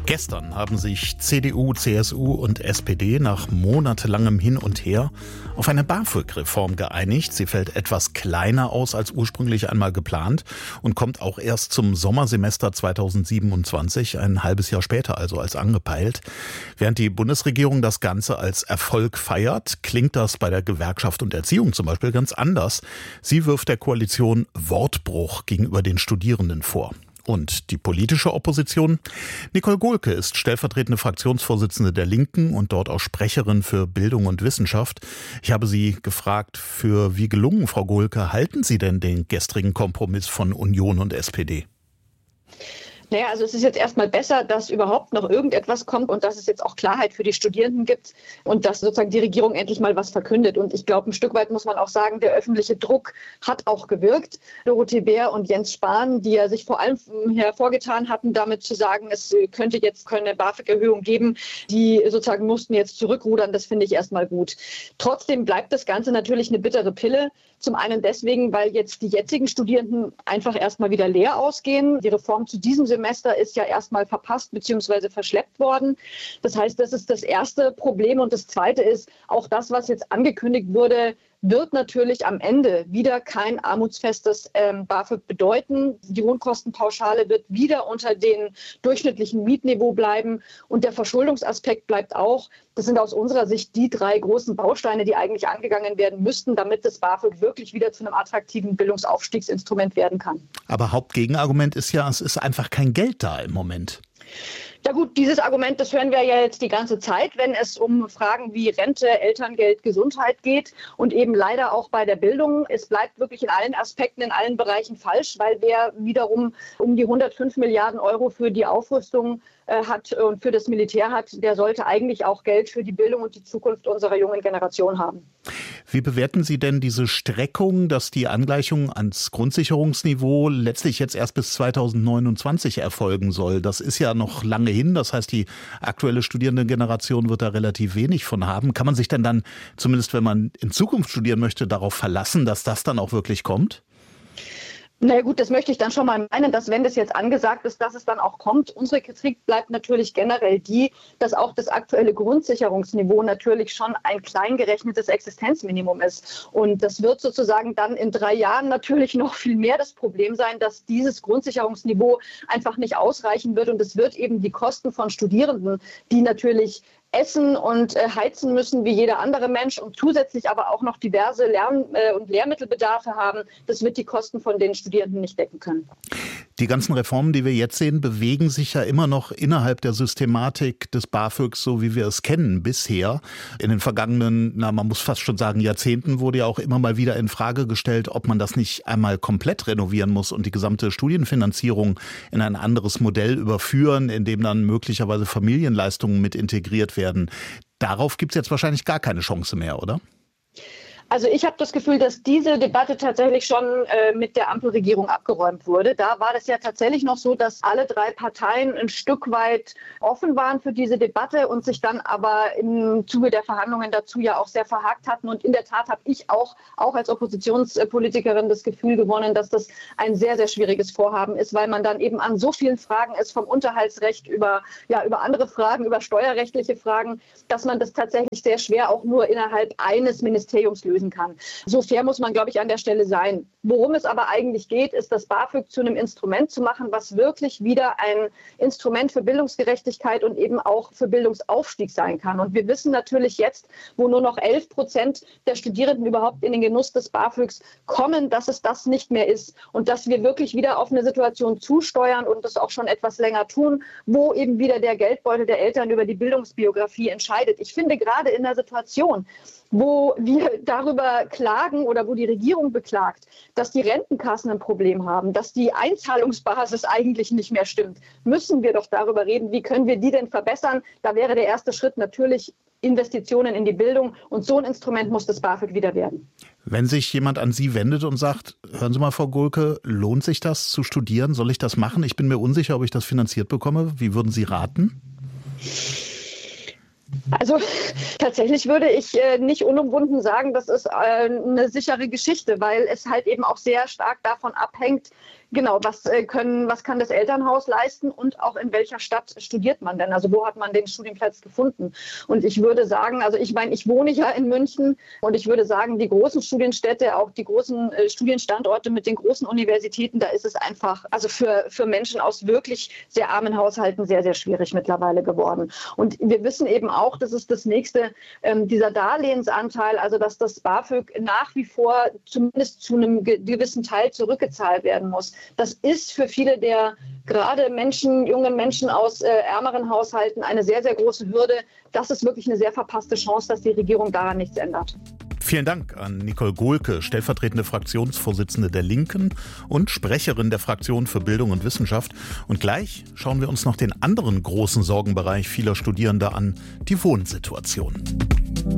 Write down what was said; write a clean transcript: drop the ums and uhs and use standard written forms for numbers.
Gestern haben sich CDU, CSU und SPD nach monatelangem Hin und Her auf eine BAföG-Reform geeinigt. Sie fällt etwas kleiner aus als ursprünglich einmal geplant und kommt auch erst zum Sommersemester 2027, ein halbes Jahr später also als angepeilt. Während die Bundesregierung das Ganze als Erfolg feiert, klingt das bei der Gewerkschaft und Erziehung zum Beispiel ganz anders. Sie wirft der Koalition Wortbruch gegenüber den Studierenden vor. Und die politische Opposition? Nicole Gohlke ist stellvertretende Fraktionsvorsitzende der Linken und dort auch Sprecherin für Bildung und Wissenschaft. Ich habe sie gefragt, für wie gelungen, Frau Gohlke, halten Sie denn den gestrigen Kompromiss von Union und SPD? Naja, also es ist jetzt erstmal besser, dass überhaupt noch irgendetwas kommt und dass es jetzt auch Klarheit für die Studierenden gibt und dass sozusagen die Regierung endlich mal was verkündet. Und ich glaube, ein Stück weit muss man auch sagen, der öffentliche Druck hat auch gewirkt. Dorothee Bär und Jens Spahn, die ja sich vor allem hervorgetan hatten, damit zu sagen, es könnte jetzt keine BAföG-Erhöhung geben, die sozusagen mussten jetzt zurückrudern. Das finde ich erstmal gut. Trotzdem bleibt das Ganze natürlich eine bittere Pille. Zum einen deswegen, weil jetzt die jetzigen Studierenden einfach erstmal wieder leer ausgehen. Die Reform zu diesem Semester ist ja erstmal verpasst bzw. verschleppt worden. Das heißt, das ist das erste Problem. Und das zweite ist, auch das, was jetzt angekündigt wurde, wird natürlich am Ende wieder kein armutsfestes BAföG bedeuten. Die Wohnkostenpauschale wird wieder unter dem durchschnittlichen Mietniveau bleiben. Und der Verschuldungsaspekt bleibt auch. Das sind aus unserer Sicht die drei großen Bausteine, die eigentlich angegangen werden müssten, damit das BAföG wirklich wieder zu einem attraktiven Bildungsaufstiegsinstrument werden kann. Aber Hauptgegenargument ist ja, es ist einfach kein Geld da im Moment. Ja gut, dieses Argument, das hören wir ja jetzt die ganze Zeit, wenn es um Fragen wie Rente, Elterngeld, Gesundheit geht und eben leider auch bei der Bildung. Es bleibt wirklich in allen Aspekten, in allen Bereichen falsch, weil wer wiederum um die 105 Milliarden Euro für die Aufrüstung hat und für das Militär hat, der sollte eigentlich auch Geld für die Bildung und die Zukunft unserer jungen Generation haben. Wie bewerten Sie denn diese Streckung, dass die Angleichung ans Grundsicherungsniveau letztlich jetzt erst bis 2029 erfolgen soll? Das ist ja noch lange hin. Das heißt, die aktuelle Studierendengeneration wird da relativ wenig von haben. Kann man sich denn dann, zumindest wenn man in Zukunft studieren möchte, darauf verlassen, dass das dann auch wirklich kommt? Na ja, gut, das möchte ich dann schon mal meinen, dass wenn das jetzt angesagt ist, dass es dann auch kommt. Unsere Kritik bleibt natürlich generell die, dass auch das aktuelle Grundsicherungsniveau natürlich schon ein klein gerechnetes Existenzminimum ist. Und das wird sozusagen dann in 3 Jahren natürlich noch viel mehr das Problem sein, dass dieses Grundsicherungsniveau einfach nicht ausreichen wird. Und es wird eben die Kosten von Studierenden, die natürlich essen und heizen müssen wie jeder andere Mensch und zusätzlich aber auch noch diverse Lern- und Lehrmittelbedarfe haben. Das wird die Kosten von den Studierenden nicht decken können. Die ganzen Reformen, die wir jetzt sehen, bewegen sich ja immer noch innerhalb der Systematik des BAföGs, so wie wir es kennen bisher. In den vergangenen, man muss fast schon sagen, Jahrzehnten wurde ja auch immer mal wieder in Frage gestellt, ob man das nicht einmal komplett renovieren muss und die gesamte Studienfinanzierung in ein anderes Modell überführen, in dem dann möglicherweise Familienleistungen mit integriert werden. Darauf gibt es jetzt wahrscheinlich gar keine Chance mehr, oder? Also ich habe das Gefühl, dass diese Debatte tatsächlich schon mit der Ampelregierung abgeräumt wurde. Da war das ja tatsächlich noch so, dass alle 3 Parteien ein Stück weit offen waren für diese Debatte und sich dann aber im Zuge der Verhandlungen dazu ja auch sehr verhakt hatten. Und in der Tat habe ich auch als Oppositionspolitikerin das Gefühl gewonnen, dass das ein sehr, sehr schwieriges Vorhaben ist, weil man dann eben an so vielen Fragen ist, vom Unterhaltsrecht über andere Fragen, über steuerrechtliche Fragen, dass man das tatsächlich sehr schwer auch nur innerhalb eines Ministeriums lösen kann. So fair muss man, glaube ich, an der Stelle sein. Worum es aber eigentlich geht, ist, das BAföG zu einem Instrument zu machen, was wirklich wieder ein Instrument für Bildungsgerechtigkeit und eben auch für Bildungsaufstieg sein kann. Und wir wissen natürlich jetzt, wo nur noch 11% der Studierenden überhaupt in den Genuss des BAföGs kommen, dass es das nicht mehr ist und dass wir wirklich wieder auf eine Situation zusteuern und das auch schon etwas länger tun, wo eben wieder der Geldbeutel der Eltern über die Bildungsbiografie entscheidet. Ich finde gerade in der Situation, wo wir darüber klagen oder wo die Regierung beklagt, dass die Rentenkassen ein Problem haben, dass die Einzahlungsbasis eigentlich nicht mehr stimmt, müssen wir doch darüber reden, wie können wir die denn verbessern. Da wäre der erste Schritt natürlich Investitionen in die Bildung und so ein Instrument muss das BAföG wieder werden. Wenn sich jemand an Sie wendet und sagt, hören Sie mal, Frau Gohlke, lohnt sich das zu studieren? Soll ich das machen? Ich bin mir unsicher, ob ich das finanziert bekomme. Wie würden Sie raten? Also tatsächlich würde ich nicht unumwunden sagen, das ist eine sichere Geschichte, weil es halt eben auch sehr stark davon abhängt, Genau, was kann das Elternhaus leisten und auch in welcher Stadt studiert man denn? Also wo hat man den Studienplatz gefunden? Und ich würde sagen, also ich wohne ja in München und ich würde sagen, die großen Studienstädte, auch die großen Studienstandorte mit den großen Universitäten, da ist es einfach, also für Menschen aus wirklich sehr armen Haushalten sehr, sehr schwierig mittlerweile geworden. Und wir wissen eben auch, das ist das nächste, dieser Darlehensanteil, also dass das BAföG nach wie vor zumindest zu einem gewissen Teil zurückgezahlt werden muss. Das ist für viele der gerade jungen Menschen aus ärmeren Haushalten eine sehr, sehr große Hürde. Das ist wirklich eine sehr verpasste Chance, dass die Regierung daran nichts ändert. Vielen Dank an Nicole Gohlke, stellvertretende Fraktionsvorsitzende der Linken und Sprecherin der Fraktion für Bildung und Wissenschaft. Und gleich schauen wir uns noch den anderen großen Sorgenbereich vieler Studierender an, die Wohnsituation.